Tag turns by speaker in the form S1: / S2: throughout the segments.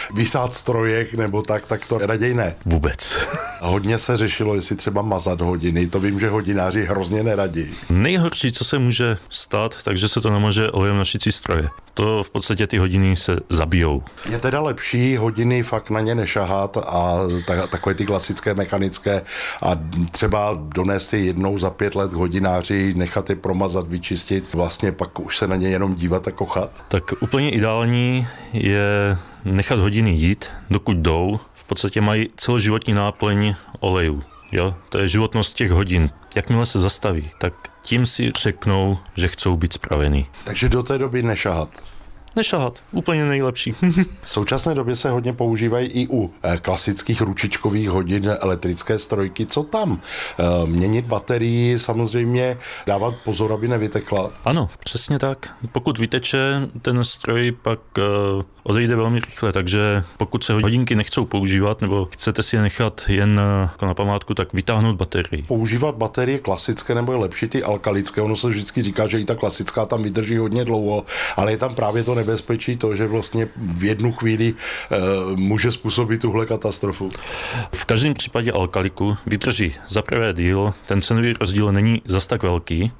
S1: vysát strojek nebo tak to raději ne.
S2: Vůbec.
S1: Hodně se řešilo, jestli třeba mazat hodiny, to vím, že hodináři hrozně neradí.
S2: Nejhorší, co se může stát, takže se to namaže olejem na šicí stroje. To v podstatě ty hodiny se zabijou.
S1: Je teda lepší hodiny fakt na ně nešahat a takové ty klasické mechanické a třeba donést je jednou za 5 let hodináři, nechat je promazat, vyčistit, vlastně pak už se na ně jenom dívat a kochat?
S2: Tak úplně ideální je nechat hodiny jít, dokud jdou. V podstatě mají celoživotní náplň olejů. Jo? To je životnost těch hodin. Jakmile se zastaví, tak tím si řeknou, že chcou být spravený.
S1: Takže do té doby nešahat.
S2: Nešahat, úplně nejlepší.
S1: V současné době se hodně používají i u klasických ručičkových hodin elektrické strojky. Co tam? Měnit baterii, samozřejmě dávat pozor, aby nevytekla.
S2: Ano, přesně tak. Pokud vyteče, ten stroj pak odejde velmi rychle, takže pokud se hodinky nechcou používat nebo chcete si je nechat jen jako na památku, tak vytáhnout baterii.
S1: Používat baterie klasické nebo je lepší ty alkalické? Ono se vždycky říká, že i ta klasická tam vydrží hodně dlouho, ale je tam právě to nebezpečí to, že vlastně v jednu chvíli může způsobit tuhle katastrofu.
S2: V každém případě alkaliku vydrží za prvé díl, ten cenový rozdíl není zas tak velký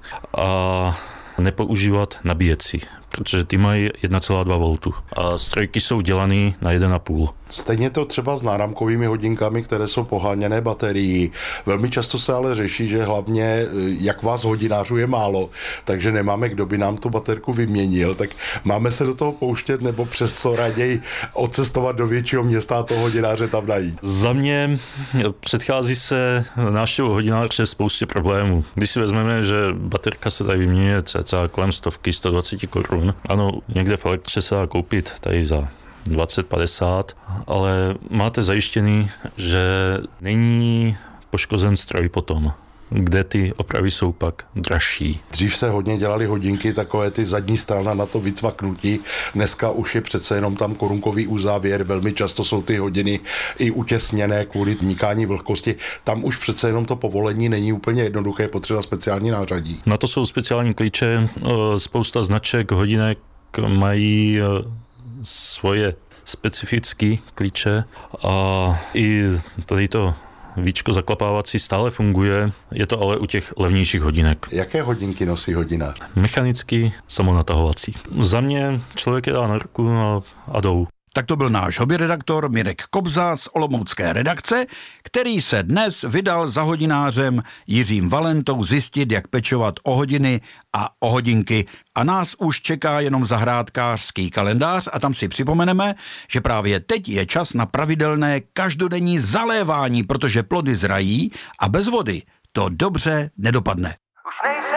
S2: a nepoužívat nabíjecí, protože ty mají 1,2 V a strojky jsou dělaný na 1,5.
S1: Stejně to třeba s náramkovými hodinkami, které jsou poháněné baterií. Velmi často se ale řeší, že hlavně, jak vás hodinářů je málo, takže nemáme, kdo by nám tu baterku vyměnil, tak máme se do toho pouštět nebo přes co raději odcestovat do většího města a toho hodináře tam najít?
S2: Za mě předchází se návštěvou hodináře spoustě problémů. Když si vezmeme, že baterka se tady vyměňuje cca kolem 100, 120 korun. Ano, někde v elektře se dá koupit tady za 20-50, ale máte zajištěný, že není poškozen stroj potom, kde ty opravy jsou pak dražší.
S1: Dřív se hodně dělali hodinky, takové ty zadní strana na to vycvaknutí. Dneska už je přece jenom tam korunkový uzávěr, velmi často jsou ty hodiny i utěsněné kvůli vnikání vlhkosti. Tam už přece jenom to povolení není úplně jednoduché, je potřeba speciální nářadí.
S2: Na to jsou speciální klíče, spousta značek hodinek mají svoje specifické klíče a i tady to víčko zaklapávací stále funguje, je to ale u těch levnějších hodinek.
S1: Jaké hodinky nosí hodinář?
S2: Mechanický, samonatahovací. Za mě člověk je dá na ruku a jdou.
S3: Tak to byl náš hobbyredaktor Mirek Kobza z olomoucké redakce, který se dnes vydal za hodinářem Jiřím Valentou zjistit, jak pečovat o hodiny a o hodinky. A nás už čeká jenom zahrádkářský kalendář a tam si připomeneme, že právě teď je čas na pravidelné každodenní zalévání, protože plody zrají a bez vody to dobře nedopadne.